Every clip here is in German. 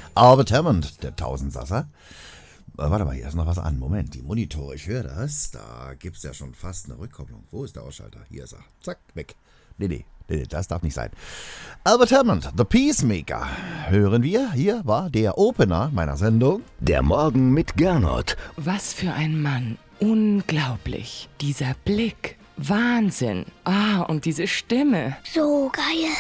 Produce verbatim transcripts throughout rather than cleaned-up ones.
Albert Hammond, der Tausendsasser. Äh, warte mal, hier ist noch was an. Moment, die Monitore, ich höre das. Da gibt es ja schon fast eine Rückkopplung. Wo ist der Ausschalter? Hier ist er. Zack, weg. Nee, nee, nee, das darf nicht sein. Albert Hammond, The Peacemaker. Hören wir, hier war der Opener meiner Sendung. Der Morgen mit Gernot. Was für ein Mann. Unglaublich. Dieser Blick. Wahnsinn. Ah, und diese Stimme. So geil.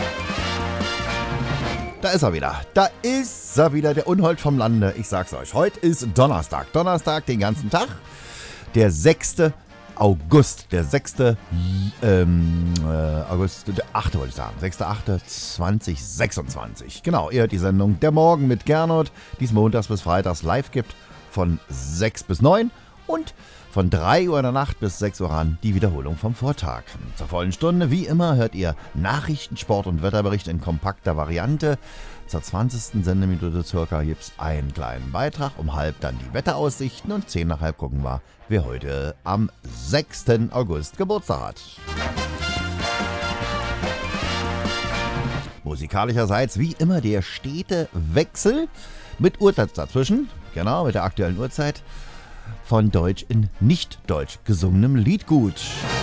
Da ist er wieder. Da ist er wieder, der Unhold vom Lande. Ich sag's euch, heute ist Donnerstag. Donnerstag den ganzen Tag. Der sechste August. Der sechste Ähm, äh, August, der achte wollte ich sagen. sechster achte zweitausendsechsundzwanzig. Genau, ihr hört die Sendung Der Morgen mit Gernot, die es montags bis freitags live gibt. Von sechs bis neun und von drei Uhr in der Nacht bis sechs Uhr an die Wiederholung vom Vortag. Zur vollen Stunde, wie immer, hört ihr Nachrichten, Sport und Wetterbericht in kompakter Variante. Zur zwanzigsten Sendeminute circa gibt es einen kleinen Beitrag. Um halb dann die Wetteraussichten und zehn nach halb gucken wir, wer heute am sechsten August Geburtstag hat. Musikalischerseits wie immer der stete Wechsel mit Uhrzeit dazwischen. Genau, mit der aktuellen Uhrzeit. Von Deutsch in Nicht-Deutsch gesungenem Liedgut.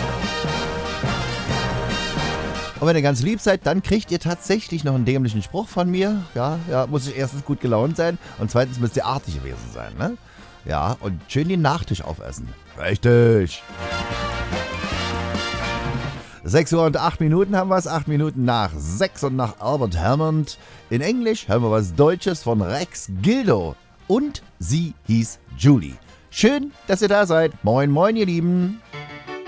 Und wenn ihr ganz lieb seid, dann kriegt ihr tatsächlich noch einen dämlichen Spruch von mir. Ja, ja, muss ich erstens gut gelaunt sein und zweitens müsst ihr artig gewesen sein, ne? Ja, und schön den Nachtisch aufessen. Richtig. sechs Uhr und acht Minuten haben wir es, acht Minuten nach sechs und nach Albert Hammond. In Englisch hören wir was Deutsches von Rex Gildo. Und sie hieß Julie. Schön, dass ihr da seid. Moin, moin, ihr Lieben.